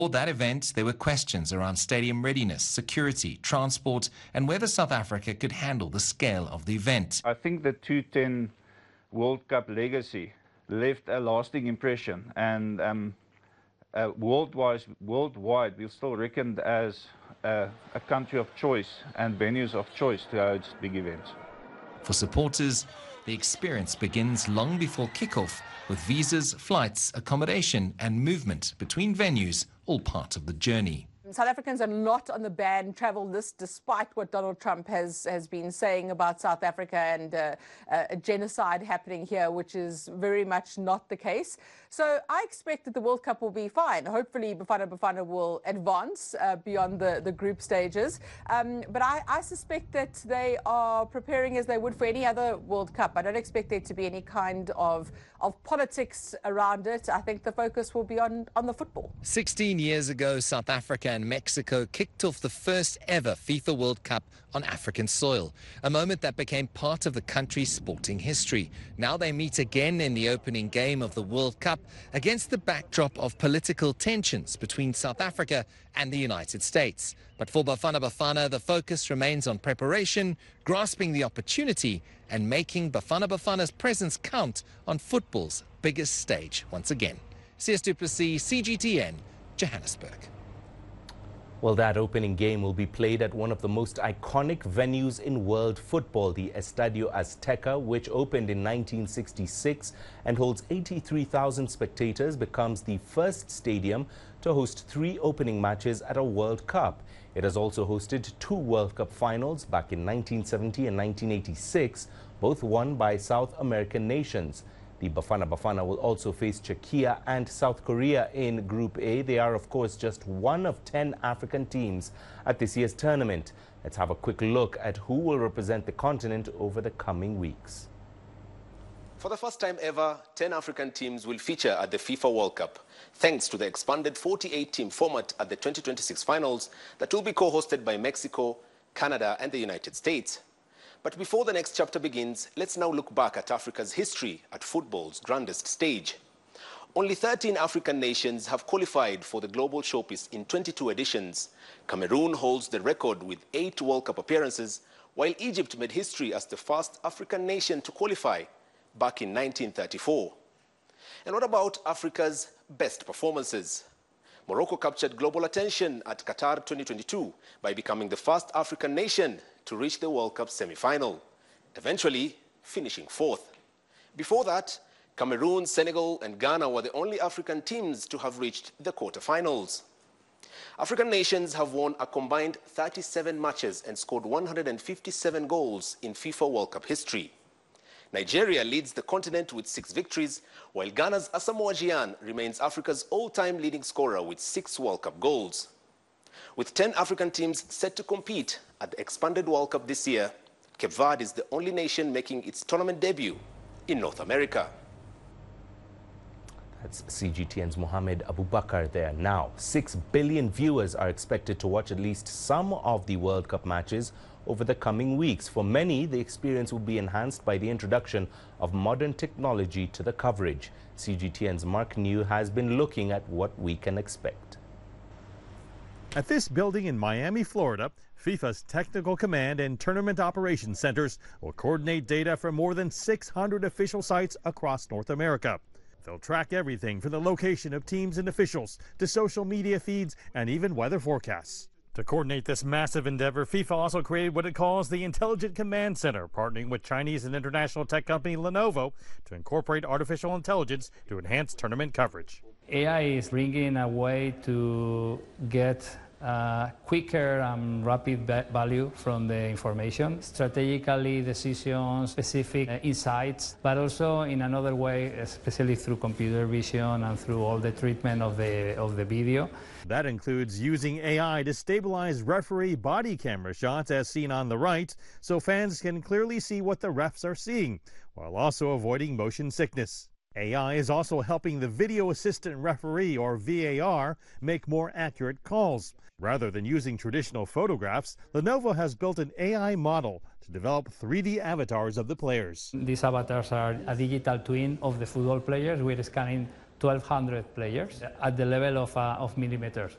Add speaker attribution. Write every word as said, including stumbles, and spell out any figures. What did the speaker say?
Speaker 1: For that event, there were questions around stadium readiness, security, transport, and whether South Africa could handle the scale of the event.
Speaker 2: I think the two ten World Cup legacy left a lasting impression, and um, uh, worldwide, worldwide, we're still reckoned as a, a country of choice and venues of choice to host big events.
Speaker 1: For supporters, the experience begins long before kickoff, with visas, flights, accommodation and movement between venues all part of the journey.
Speaker 3: South Africans are not on the banned travel list, despite what Donald Trump has, has been saying about South Africa and uh, uh, a genocide happening here, which is very much not the case. So I expect that the World Cup will be fine. Hopefully, Bafana Bafana will advance uh, beyond the, the group stages. Um, but I, I suspect that they are preparing as they would for any other World Cup. I don't expect there to be any kind of, of politics around it. I think the focus will be on, on the football.
Speaker 1: sixteen years ago, South Africa and Mexico kicked off the first ever FIFA World Cup on African soil, a moment that became part of the country's sporting history. Now they meet again in the opening game of the World Cup against the backdrop of political tensions between South Africa and the United States. But for Bafana Bafana, the focus remains on preparation, grasping the opportunity and making Bafana Bafana's presence count on football's biggest stage once again. C S du Plessis, C G T N, Johannesburg.
Speaker 4: Well, that opening game will be played at one of the most iconic venues in world football, the Estadio Azteca, which opened in nineteen sixty-six and holds eighty-three thousand spectators, becomes the first stadium to host three opening matches at a World Cup. It has also hosted two World Cup finals back in nineteen seventy and nineteen eighty-six, both won by South American nations. The Bafana Bafana will also face Czechia and South Korea in Group A. They are, of course, just one of ten African teams at this year's tournament. Let's have a quick look at who will represent the continent over the coming weeks.
Speaker 5: For the first time ever, ten African teams will feature at the FIFA World Cup, thanks to the expanded forty-eight team format at the twenty twenty-six finals that will be co-hosted by Mexico, Canada and the United States. But before the next chapter begins, let's now look back at Africa's history at football's grandest stage. Only thirteen African nations have qualified for the global showpiece in twenty-two editions. Cameroon holds the record with eight World Cup appearances, while Egypt made history as the first African nation to qualify back in nineteen thirty-four. And what about Africa's best performances? Morocco captured global attention at Qatar twenty twenty-two by becoming the first African nation to reach the World Cup semi-final, eventually finishing fourth. Before that, Cameroon, Senegal and Ghana were the only African teams to have reached the quarterfinals. African nations have won a combined thirty-seven matches and scored one hundred fifty-seven goals in FIFA World Cup history. Nigeria leads the continent with six victories, while Ghana's Asamoah Gyan remains Africa's all-time leading scorer with six World Cup goals. With ten African teams set to compete at the expanded World Cup this year, Cape Verde is the only nation making its tournament debut in North America.
Speaker 4: That's C G T N's Mohamed Abubakar there. Now, six billion viewers are expected to watch at least some of the World Cup matches over the coming weeks. For many, the experience will be enhanced by the introduction of modern technology to the coverage. C G T N's Mark New has been looking at what we can expect.
Speaker 6: At this building in Miami, Florida, FIFA's Technical Command and Tournament Operations Centers will coordinate data from more than six hundred official sites across North America. They'll track everything from the location of teams and officials to social media feeds and even weather forecasts. To coordinate this massive endeavor, FIFA also created what it calls the Intelligent Command Center, partnering with Chinese and international tech company Lenovo to incorporate artificial intelligence to enhance tournament coverage.
Speaker 7: A I is bringing a way to get uh, quicker and rapid value from the information, strategically decisions, specific uh, insights, but also in another way, especially through computer vision and through all the treatment of the, of the video.
Speaker 6: That includes using A I to stabilize referee body camera shots as seen on the right, so fans can clearly see what the refs are seeing, while also avoiding motion sickness. A I is also helping the video assistant referee, or V A R, make more accurate calls. Rather than using traditional photographs, Lenovo has built an A I model to develop three D avatars of the players.
Speaker 7: These avatars are a digital twin of the football players. We're scanning twelve hundred players at the level of, uh, of millimeters.